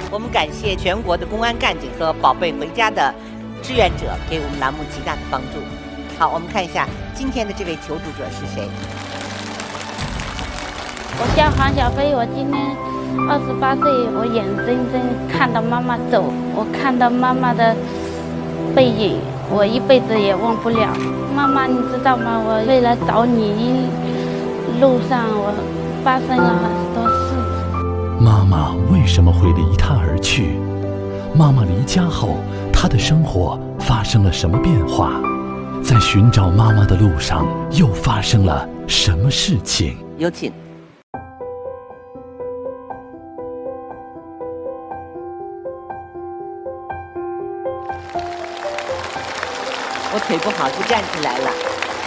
我们感谢全国的公安干警和宝贝回家的志愿者给我们栏目极大的帮助。好，我们看一下今天的这位求助者是谁。 我叫黄小飞，我今年28岁，我眼睁睁看到妈妈走，我看到妈妈的背影，我一辈子也忘不了。妈妈，你知道吗？我为了找你，路上我发生了很多事。 妈妈为什么会离他而去？妈妈离家后，她的生活发生了什么变化？在寻找妈妈的路上，又发生了什么事情？ 有请。我腿不好，就站起来了。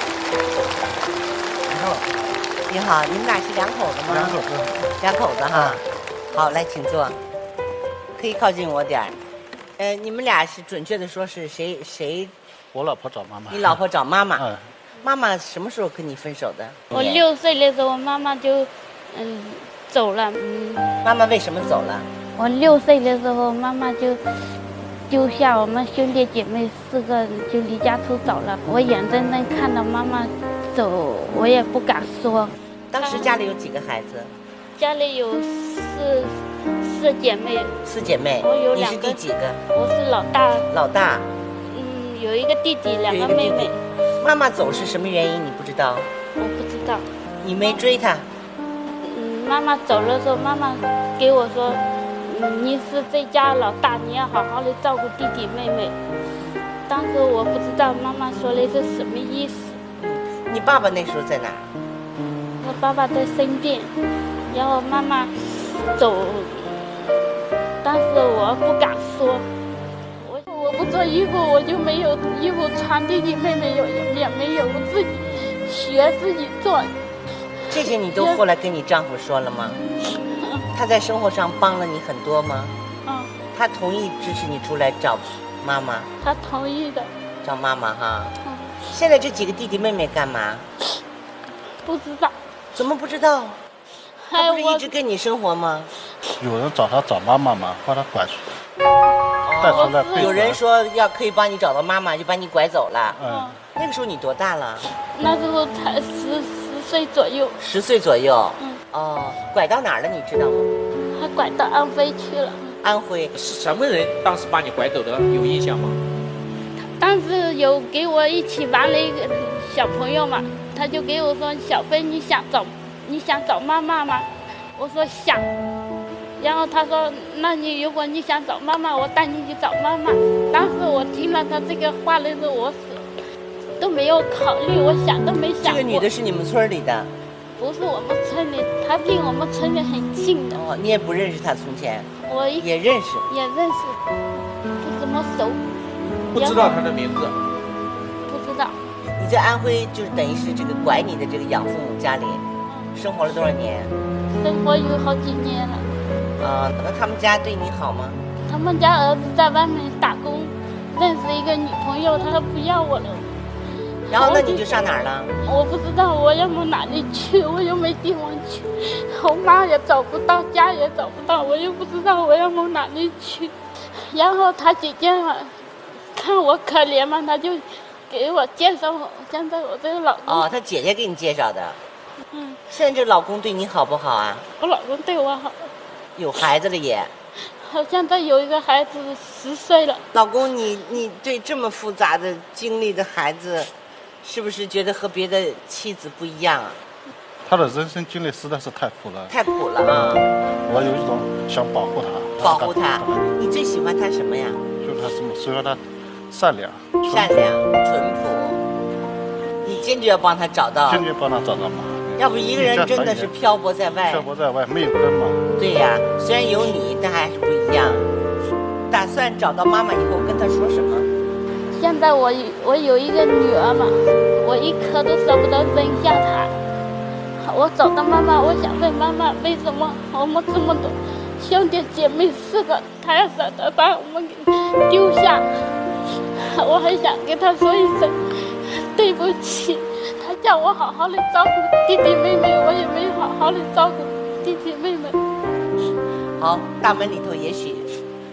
你好，你们俩是两口子吗？ 两口子。 两口子哈。好，来，请坐。可以靠近我点儿。你们俩是准确的说是谁？ 我老婆找妈妈。 你老婆找妈妈。 嗯。 妈妈什么时候跟你分手的？ 我6岁的时候，妈妈就走了。 妈妈为什么走了？ 我6岁的时候，妈妈就丢下我们兄弟姐妹4个人就离家出走了。我眼睁睁看到妈妈走，我也不敢说。 当时家里有几个孩子？ 家里有四姐妹。 4姐妹。 我有2个。 你是第几个？ 我是老大。 老大。 有一个弟弟，2个妹妹。 妈妈走是什么原因？你不知道？ 我不知道。 你没追她？ 妈妈走的时候，妈妈给我说，你是这家老大，你要好好的照顾弟弟妹妹。当时我不知道妈妈说的是什么意思。 你爸爸那时候在哪儿？ 我爸爸在生病，然后妈妈走，但是我不敢说。我不做衣服，我就没有衣服穿，弟弟妹妹也没有，我自己学自己做。 这些你都后来跟你丈夫说了吗？他在生活上帮了你很多吗？他同意支持你出来找妈妈？ 他同意的。 找妈妈哈。现在这几个弟弟妹妹干嘛？ 不知道。 怎么不知道？他不是一直跟你生活吗？ 有人找他找妈妈嘛，把他拐出带出来。 有人说可以帮你找到妈妈，就把你拐走了。那个时候你多大了？ 那时候才10岁左右。 10岁左右。拐到哪儿了？你知道吗？ 他拐到安徽去了。 安徽是什么人当时把你拐走的？有印象吗？ 当时有给我一起玩了一个小朋友嘛，他就给我说：“小飞，你想找妈妈吗？”我说想。然后他说：“那如果你想找妈妈，我带你去找妈妈。”当时我听了他这个话的时候，我都没有考虑，我想都没想过。 这个女的是你们村里的？ 不是我们村里，她离我们村里很近的。 你也不认识她从前？ 我也认识。 也认识，不怎么熟。 不知道她的名字？ 不知道。 你在安徽就是等于是这个拐你的这个养父母家里，生活了多少年？ 生活有好几年了。 那他们家对你好吗？ 他们家儿子在外面打工，认识一个女朋友，他不要我了。 然后那你就上哪儿了？ 我不知道，我要往哪里去，我又没地方去，我妈也找不到，家也找不到，我又不知道我要往哪里去。然后他姐姐嘛，看我可怜嘛，他就给我介绍现在我这个老公。 他姐姐给你介绍的。现在这老公对你好不好啊？ 我老公对我好。 有孩子了也？ 好像他有一个孩子10岁了。 老公，你对这么复杂的经历的孩子，是不是觉得和别的妻子不一样啊？ 他的人生经历实在是太苦了。 太苦了啊！ 我有一种想保护他。 保护他？你最喜欢他什么呀？ 就是他什么？喜欢他善良、 淳朴。你坚决要帮他找到。 坚决帮他找到妈。 要不一个人真的是漂泊在外。 漂泊在外没有根嘛。 对呀，虽然有你，但还是不一样。打算找到妈妈以后跟她说什么？ 现在我有一个女儿嘛，我一刻都舍不得扔下她。我找到妈妈，我想问妈妈，为什么我们这么多兄弟姐妹4个，她要舍得把我们给丢下？我还想跟她说一声对不起。她叫我好好的照顾弟弟妹妹，我也没好好的照顾弟弟妹妹。 好，大门里头也许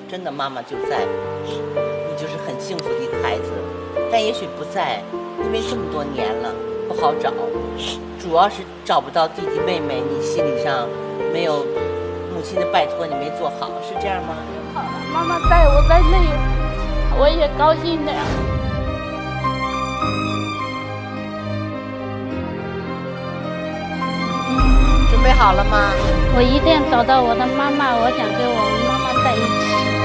真的妈妈就在，你就是很幸福的一个孩子。但也许不在，因为这么多年了不好找，主要是找不到弟弟妹妹，你心理上没有母亲的拜托，你没做好，是这样吗？ 好了，妈妈在我在内，我也高兴的呀。 准备好了吗？ 我一定找到我的妈妈，我想跟我妈妈在一起。